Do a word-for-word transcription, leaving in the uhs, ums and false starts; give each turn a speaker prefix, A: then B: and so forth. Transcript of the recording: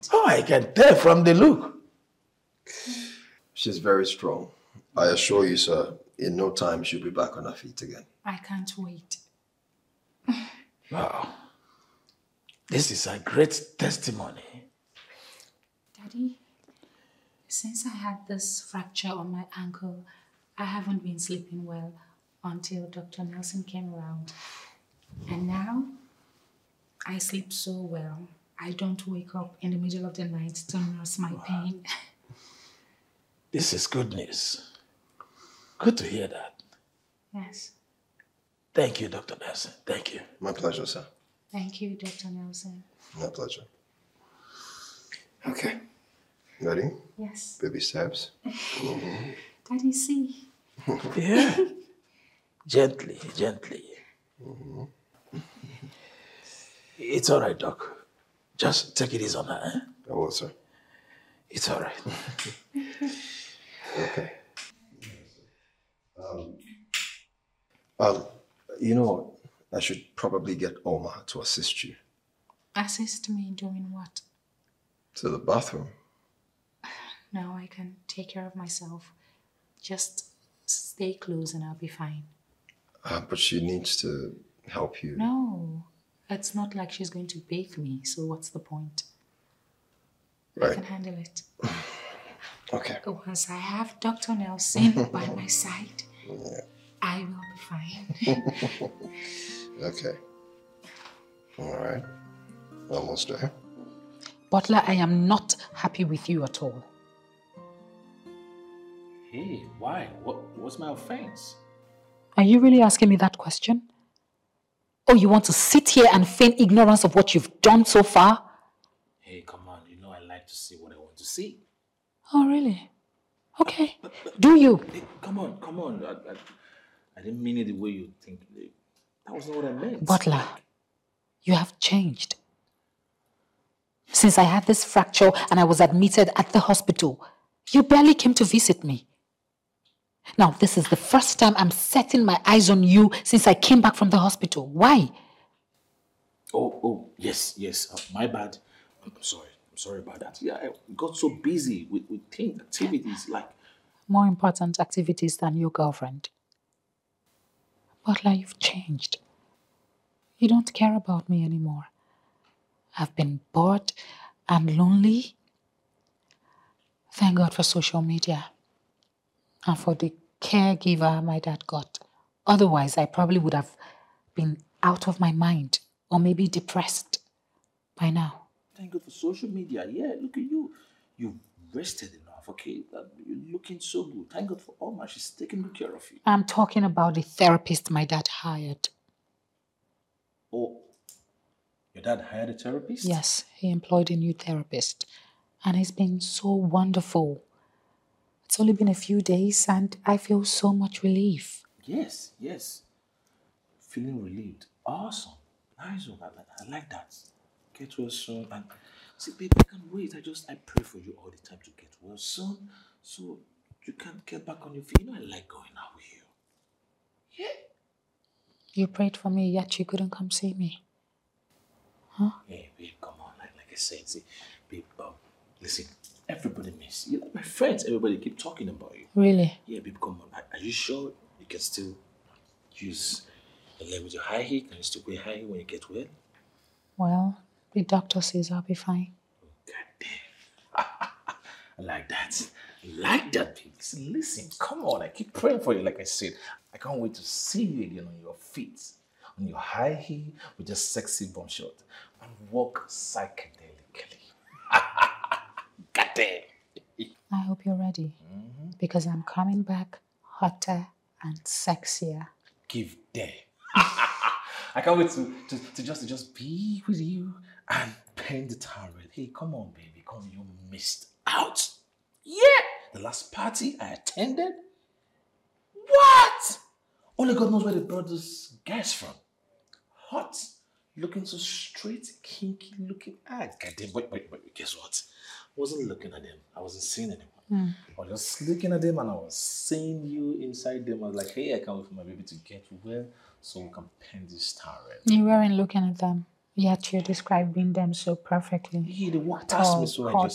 A: Oh, I can tell from the look.
B: She's very strong. I assure you, sir, in no time she'll be back on her feet again.
C: I can't wait.
A: Wow. This is a great testimony.
C: Daddy, since I had this fracture on my ankle, I haven't been sleeping well until Doctor Nelson came around. And now, I sleep so well. I don't wake up in the middle of the night to nurse my pain.
A: This is good news. Good to hear that.
C: Yes.
A: Thank you, Doctor Nelson. Thank you.
B: My pleasure, sir.
C: Thank you, Doctor Nelson.
B: My pleasure. Okay. Ready?
C: Yes.
B: Baby steps. Mm-hmm.
C: Daddy, see.
A: Yeah. Gently, gently.
B: Mm-hmm.
A: It's all right, Doc. Just take it easy on her, eh?
B: I will, sir.
A: It's all right.
B: Okay. Um, um, you know what? I should probably get Omar to assist you.
C: Assist me in doing what?
B: To the bathroom.
C: No, I can take care of myself. Just stay close and I'll be fine.
B: Uh, but she needs to help you.
C: No, it's not like she's going to bathe me, so what's the point?
B: Right.
C: I can handle it.
B: Okay.
C: Once I have Doctor Nelson by my side,
B: Yeah.
C: I will be fine.
B: Okay. All right. Almost there.
C: Butler, I am not happy with you at all.
D: Hey, why? What, what's my offense?
C: Are you really asking me that question? Oh, you want to sit here and feign ignorance of what you've done so far?
D: Hey, come on. You know I like to see what I want to see.
C: Oh, really? Okay. But, but, Do you?
D: Hey, come on, come on. I, I, I didn't mean it the way you think. That was not what I meant.
C: Butler, you have changed. Since I had this fracture and I was admitted at the hospital, you barely came to visit me. Now, this is the first time I'm setting my eyes on you since I came back from the hospital. Why?
D: Oh, oh, yes, yes. Uh, my bad. I'm sorry. I'm sorry about that. Yeah, I got so busy with, with things, activities like...
C: More important activities than your girlfriend. Butler, you've changed. You don't care about me anymore. I've been bored and lonely. Thank God for social media and for the caregiver my dad got. Otherwise, I probably would have been out of my mind or maybe depressed by now.
D: Thank God for social media. Yeah, look at you. You've rested enough, okay? You're looking so good. Thank God for Oma. She's taking good care of you.
C: I'm talking about the therapist my dad hired.
D: Oh, your dad hired a therapist?
C: Yes, he employed a new therapist. And he's been so wonderful. It's only been a few days and I feel so much relief.
D: Yes, yes. Feeling relieved. Awesome. Nice one. I, I, I like that. Get well soon. And see, babe, I can't wait. I just, I pray for you all the time to get well soon so you can get back on your feet. You know, I like going out with you. Yeah.
C: You prayed for me, yet you couldn't come see me. Huh?
D: Hey, babe, come on. Like, like I said, see, babe, um, listen, everybody miss you. Like my friends, everybody keep talking about you.
C: Really?
D: Yeah, babe, come on. Are, are you sure you can still use the leg with your high heel? Can you still wear high heel when you get well?
C: Well, the doctor says I'll be fine.
D: God damn. I like that. I like that, babe. Listen, listen, come on. I keep praying for you, like I said. I can't wait to see you again on your feet, on your high heel with your sexy bum shot, and walk psychedelically. God damn.
C: I hope you're ready, mm-hmm. because I'm coming back hotter and sexier.
D: Give them. I can't wait to, to, to just to just be with you and paint the towel. Hey, come on, baby. Come on, you missed out. Yeah! The last party I attended? What? Only God knows where they brought those guys from. Hot, looking so straight, kinky looking. Ah, goddamn, wait, wait, wait, guess what? I wasn't looking at them. I wasn't seeing anyone. Mm. I was just looking at them and I was seeing you inside them. I was like, hey, I can't wait for my baby to get well so we can paint this towel.
C: You weren't looking at them. Yet you're describing them so perfectly.
D: Yeah, they walk past me,
C: Tall,
D: so I
C: hot,
D: just